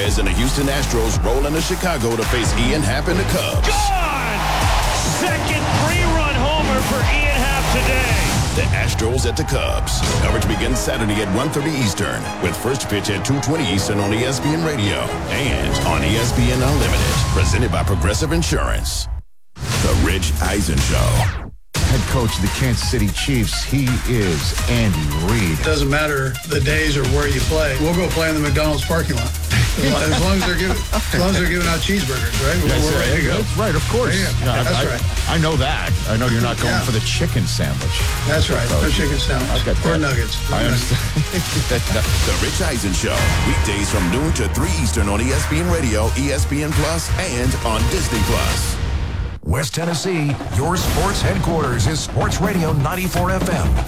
Ramirez and the Houston Astros roll into Chicago to face Ian Happ and the Cubs. Gone! Second three-run homer for Ian Happ today. The Astros at the Cubs. Coverage begins Saturday at 1:30 Eastern with first pitch at 2:20 Eastern on ESPN Radio and on ESPN Unlimited. Presented by Progressive Insurance. The Rich Eisen Show. Head coach of the Kansas City Chiefs, he is Andy Reid. It doesn't matter the days or where you play. We'll go play in the McDonald's parking lot. As long as they're giving out cheeseburgers, right? We're ready to go. That's right, of course. Yeah, that's right. I know that. I know you're not going for the chicken sandwich. That's right. No chicken sandwich. Or nuggets. I understand. The Rich Eisen Show. Weekdays from noon to 3 Eastern on ESPN Radio, ESPN Plus, and on Disney Plus. West Tennessee, your sports headquarters is Sports Radio 94 FM,